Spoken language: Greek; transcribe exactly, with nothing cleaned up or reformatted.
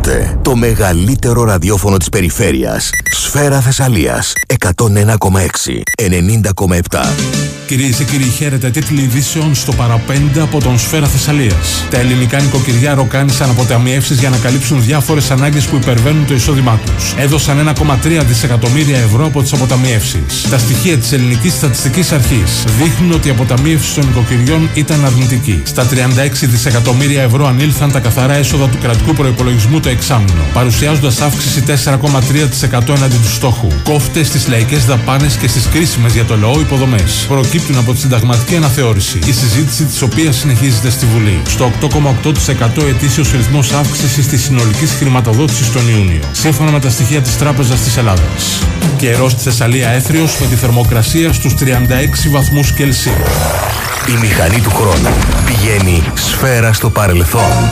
Ακούτε το μεγαλύτερο ραδιόφωνο της περιφέρειας. Σφαίρα Θεσσαλίας εκατόν ένα κόμμα έξι, ενενήντα κόμμα επτά. Κυρίες και κύριοι, χαίρετε. Τίτλοι ειδήσεων στο παραπέντε από τον Σφαίρα Θεσσαλίας. Τα ελληνικά νοικοκυριά ροκάνησαν αποταμιεύσεις για να καλύψουν διάφορες ανάγκες που υπερβαίνουν το εισόδημά τους. Έδωσαν ένα κόμμα τρία δισεκατομμύρια ευρώ από τις αποταμιεύσεις. Τα στοιχεία της Ελληνικής Στατιστικής Αρχής δείχνουν ότι η αποταμίευση των νοικοκυριών ήταν αρνητική. Στα τριάντα έξι δισεκατομμύρια ευρώ ανήλθαν τα καθαρά έσοδα του κρατικού προϋπολογισμού το εξάμηνο, παρουσιάζοντας αύξηση τέσσερα κόμμα τρία τοις εκατό έναντι του στόχου. Κόφτες στις λαϊκές δαπάνες και στις κρίσιμες για το λαό υποδομές προκύπτουν από τη συνταγματική αναθεώρηση, η συζήτηση της οποίας συνεχίζεται στη Βουλή. Στο οκτώ κόμμα οκτώ τοις εκατό ετήσιος ρυθμός αύξησης της συνολικής χρηματοδότησης τον Ιούνιο, σύμφωνα με τα στοιχεία της Τράπεζας της Ελλάδας. Καιρός στη Θεσσαλία έθριος με τη θερμοκρασία στους τριάντα έξι βαθμούς Κελσίου. Η μηχανή του χρόνου πηγαίνει σφαίρα στο παρελθόν.